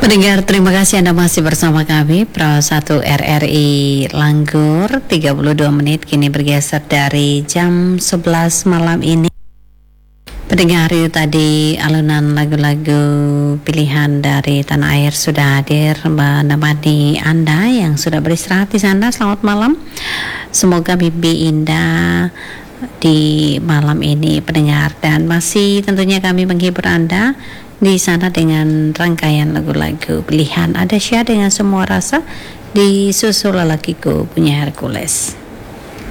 Pendengar, terima kasih Anda masih bersama kami Pro 1 RRI Langgur. 32 menit kini bergeser dari jam 11 malam ini. Pendengar, itu tadi alunan lagu-lagu pilihan dari tanah air sudah hadir menemani Anda yang sudah beristirahat di sana. Selamat malam. Semoga mimpi indah di malam ini, pendengar, dan masih tentunya kami menghibur Anda di sana dengan rangkaian lagu-lagu pilihan Ada Syah dengan Semua Rasa, disusul Lelakiku punya Hercules.